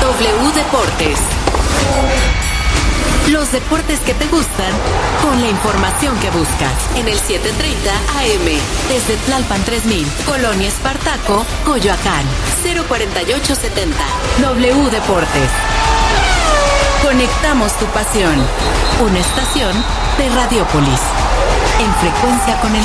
W Deportes. Los deportes que te gustan, con la información que buscas. En el 730 AM, desde Tlalpan 3000, Colonia Espartaco, Coyoacán, 04870. W Deportes. Conectamos tu pasión. Una estación de Radiopolis. En frecuencia con el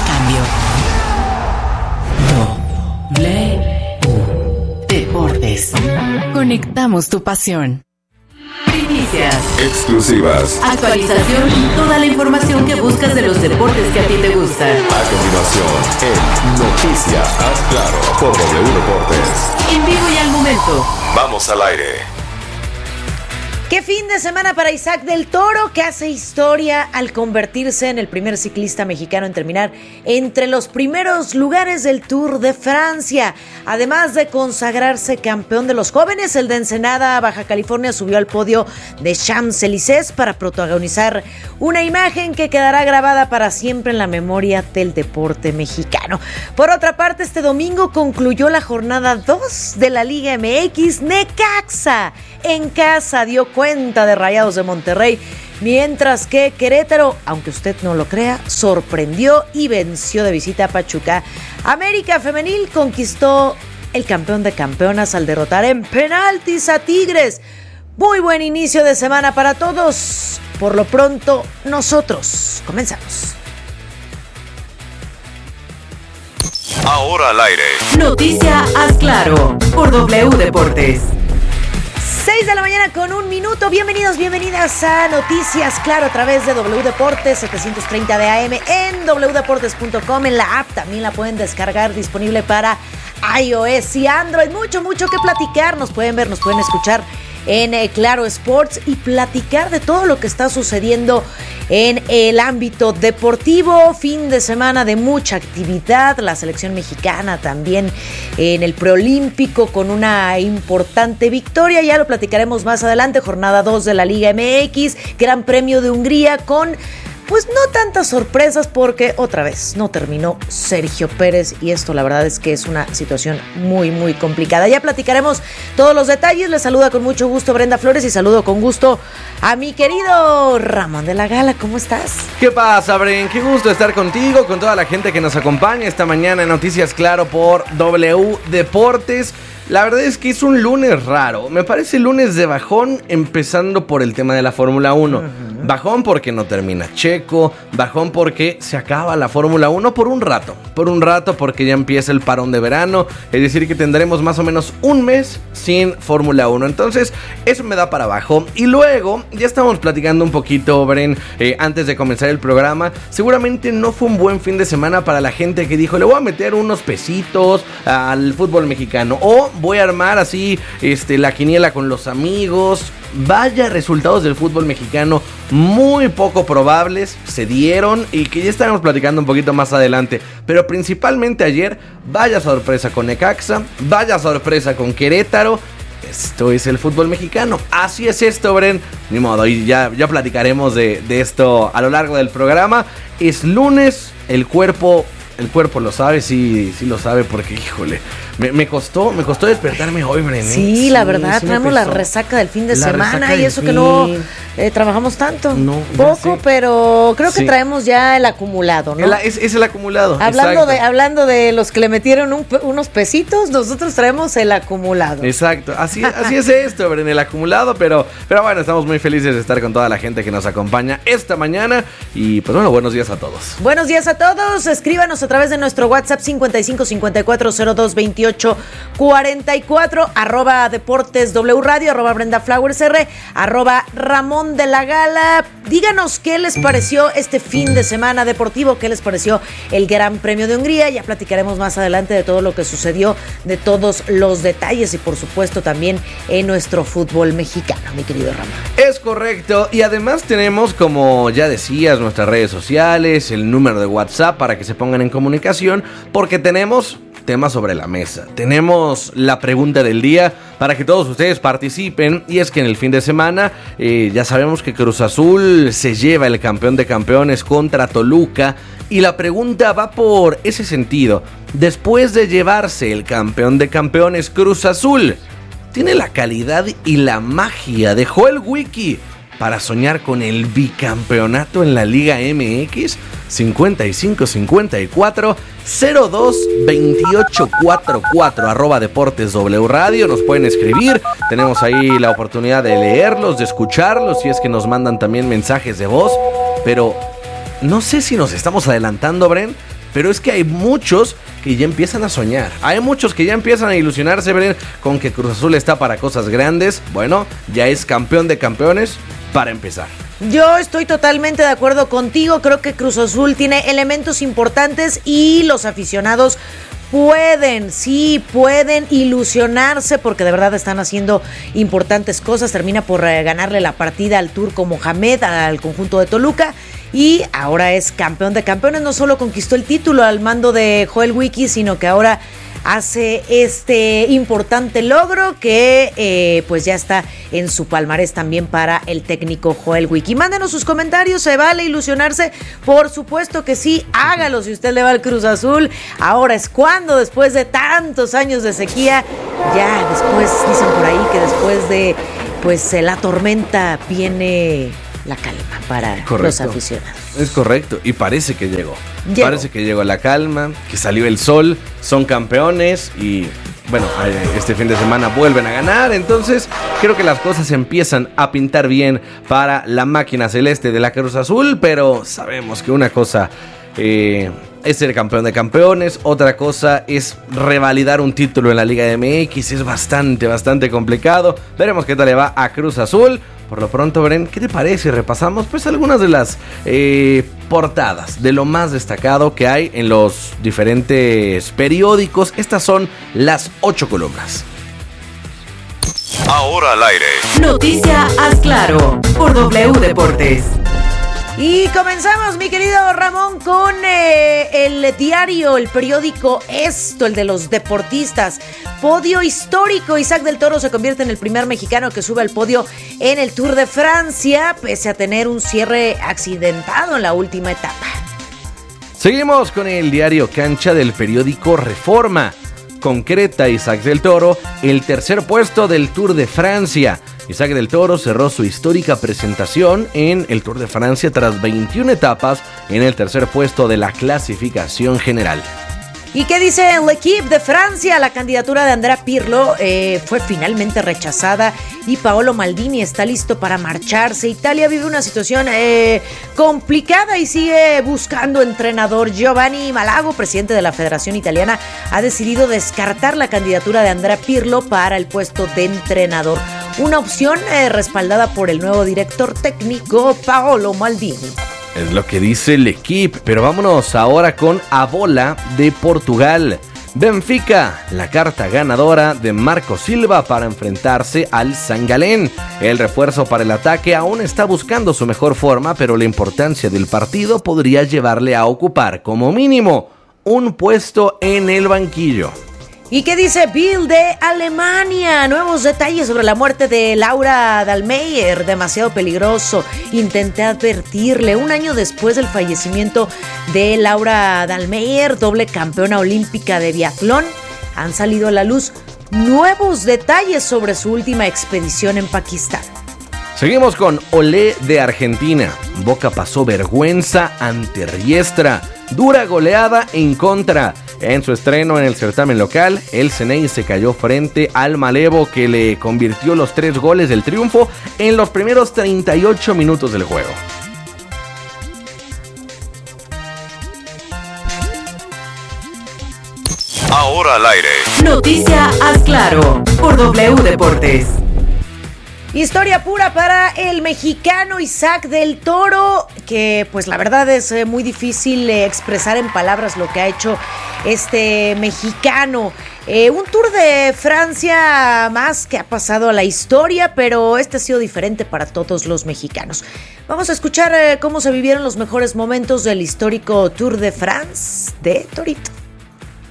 cambio. W Deportes. Conectamos tu pasión. Primicias. Exclusivas. Actualización y toda la información que buscas de los deportes que a ti te gustan. A continuación, en Noticias Haz Claro por W Deportes. En vivo y al momento. Vamos al aire. Qué fin de semana para Isaac del Toro, que hace historia al convertirse en el primer ciclista mexicano en terminar entre los primeros lugares del Tour de Francia. Además de consagrarse campeón de los jóvenes, el de Ensenada, Baja California, subió al podio de Champs-Élysées para protagonizar una imagen que quedará grabada para siempre en la memoria del deporte mexicano. Por otra parte, este domingo concluyó la jornada 2 de la Liga MX. Necaxa en casa dio cuenta de Rayados de Monterrey, mientras que Querétaro, aunque usted no lo crea, sorprendió y venció de visita a Pachuca. América Femenil conquistó el campeón de campeonas al derrotar en penaltis a Tigres. Muy buen inicio de semana para todos. Por lo pronto, nosotros comenzamos. Ahora al aire. Noticia Haz Claro por W Deportes. 6 de la mañana con 1 minuto. Bienvenidos, bienvenidas a Noticias Claro a través de W Deportes 730 de AM en wdeportes.com. En la app también la pueden descargar, disponible para iOS y Android. Mucho que platicar. Nos pueden ver, nos pueden escuchar en Claro Sports y platicar de todo lo que está sucediendo en el ámbito deportivo. Fin de semana de mucha actividad, la selección mexicana también en el preolímpico con una importante victoria, ya lo platicaremos más adelante. Jornada 2 de la Liga MX, Gran Premio de Hungría con pues no tantas sorpresas porque otra vez no terminó Sergio Pérez y esto la verdad es que es una situación muy complicada. Ya platicaremos todos los detalles. Les saluda con mucho gusto Brenda Flores y saludo con gusto a mi querido Ramón de la Gala. ¿Cómo estás? ¿Qué pasa, Bren? Qué gusto estar contigo, con toda la gente que nos acompaña esta mañana en Noticias Claro por W Deportes. La verdad es que es un lunes raro. Me parece lunes de bajón, empezando por el tema de la Fórmula 1. Bajón porque no termina Checo, bajón porque se acaba la Fórmula 1 por un rato porque ya empieza el parón de verano, es decir que tendremos más o menos un mes sin Fórmula 1, entonces eso me da para abajo. Y luego, ya estamos platicando un poquito, Bren, antes de comenzar el programa, seguramente no fue un buen fin de semana para la gente que dijo, le voy a meter unos pesitos al fútbol mexicano, o voy a armar así la quiniela con los amigos. Vaya resultados del fútbol mexicano muy poco probables se dieron y que ya estaremos platicando un poquito más adelante. Pero principalmente ayer, vaya sorpresa con Necaxa, vaya sorpresa con Querétaro. Esto es el fútbol mexicano. Así es esto, Bren. Ni modo, y ya platicaremos de esto a lo largo del programa. Es lunes, el cuerpo lo sabe, sí lo sabe, porque híjole, me costó despertarme hoy, Brené. Sí, la verdad, sí traemos la resaca del fin de semana y eso que no trabajamos tanto. No, poco, pero creo que traemos ya el acumulado, ¿no? Es el acumulado. Hablando de los que le metieron unos pesitos, nosotros traemos el acumulado. Exacto, así es esto, Brené, el acumulado, pero bueno, estamos muy felices de estar con toda la gente que nos acompaña esta mañana y pues bueno, buenos días a todos. Buenos días a todos, escríbanos a través de nuestro WhatsApp 55 54 02 28 44, @Deportes W Radio, @Brenda Flowers R, @Ramón de la Gala. Díganos qué les pareció este fin de semana deportivo, qué les pareció el Gran Premio de Hungría. Ya platicaremos más adelante de todo lo que sucedió, de todos los detalles y por supuesto también en nuestro fútbol mexicano, mi querido Ramón. Es correcto, y además tenemos, como ya decías, nuestras redes sociales, el número de WhatsApp para que se pongan en comunicación, porque tenemos temas sobre la mesa. Tenemos la pregunta del día para que todos ustedes participen, y es que en el fin de semana ya sabemos que Cruz Azul se lleva el campeón de campeones contra Toluca, y la pregunta va por ese sentido. Después de llevarse el campeón de campeones Cruz Azul, tiene la calidad y la magia de Joel Wiki para soñar con el bicampeonato en la Liga MX. 5554-022844 @Deportes W Radio. Nos pueden escribir, tenemos ahí la oportunidad de leerlos, de escucharlos, si es que nos mandan también mensajes de voz. Pero no sé si nos estamos adelantando, Bren, pero es que hay muchos que ya empiezan a soñar. Hay muchos que ya empiezan a ilusionarse, Bren, con que Cruz Azul está para cosas grandes. Bueno, ya es campeón de campeones para empezar. Yo estoy totalmente de acuerdo contigo. Creo que Cruz Azul tiene elementos importantes y los aficionados pueden ilusionarse porque de verdad están haciendo importantes cosas. Termina por ganarle la partida al Turco Mohamed, al conjunto de Toluca, y ahora es campeón de campeones. No solo conquistó el título al mando de Joel Wiki, sino que ahora hace este importante logro que pues ya está en su palmarés también para el técnico Joel Wiki. Mándenos sus comentarios, ¿se vale ilusionarse? Por supuesto que sí, hágalo si usted le va al Cruz Azul. Ahora es cuando, después de tantos años de sequía, ya después, dicen por ahí que después de pues la tormenta viene la calma para los aficionados. Es correcto, y parece que llegó. Parece que llegó la calma, que salió el sol, son campeones y bueno, este fin de semana vuelven a ganar. Entonces creo que las cosas empiezan a pintar bien para la máquina celeste de la Cruz Azul, pero sabemos que una cosa es ser campeón de campeones, otra cosa es revalidar un título en la Liga MX. Es bastante complicado. Veremos qué tal le va a Cruz Azul. Por lo pronto, Bren, ¿qué te parece? Repasamos pues algunas de las portadas de lo más destacado que hay en los diferentes periódicos. Estas son las 8 columnas. Ahora al aire. Noticia Haz Claro por W Deportes. Y comenzamos, mi querido Ramón, con el diario, el periódico Esto, el de los deportistas. Podio histórico. Isaac del Toro se convierte en el primer mexicano que sube al podio en el Tour de Francia, pese a tener un cierre accidentado en la última etapa. Seguimos con el diario Cancha del periódico Reforma. Concreta Isaac del Toro el tercer puesto del Tour de Francia. Isaac del Toro cerró su histórica presentación en el Tour de Francia tras 21 etapas en el tercer puesto de la clasificación general. ¿Y qué dice L'Équipe de Francia? La candidatura de Andrea Pirlo fue finalmente rechazada y Paolo Maldini está listo para marcharse. Italia vive una situación complicada y sigue buscando entrenador. Giovanni Malago, presidente de la Federación Italiana, ha decidido descartar la candidatura de Andrea Pirlo para el puesto de entrenador. Una opción respaldada por el nuevo director técnico Paolo Maldini. Es lo que dice L'Équipe, pero vámonos ahora con A Bola de Portugal. Benfica, la carta ganadora de Marco Silva para enfrentarse al San Galén. El refuerzo para el ataque aún está buscando su mejor forma, pero la importancia del partido podría llevarle a ocupar como mínimo un puesto en el banquillo. ¿Y qué dice Bild de Alemania? Nuevos detalles sobre la muerte de Laura Dahlmeier. Demasiado peligroso. Intenté advertirle. Un año después del fallecimiento de Laura Dahlmeier, doble campeona olímpica de biatlón, han salido a la luz nuevos detalles sobre su última expedición en Pakistán. Seguimos con Olé de Argentina. Boca pasó vergüenza ante Riestra. Dura goleada en contra. En su estreno en el certamen local, el Ceney se cayó frente al Malevo, que le convirtió los 3 goles del triunfo en los primeros 38 minutos del juego. Ahora al aire. Noticia Haz Claro por W Deportes. Historia pura para el mexicano Isaac del Toro, que pues la verdad es muy difícil expresar en palabras lo que ha hecho este mexicano. Un Tour de Francia más que ha pasado a la historia, pero este ha sido diferente para todos los mexicanos. Vamos a escuchar cómo se vivieron los mejores momentos del histórico Tour de France de Torito.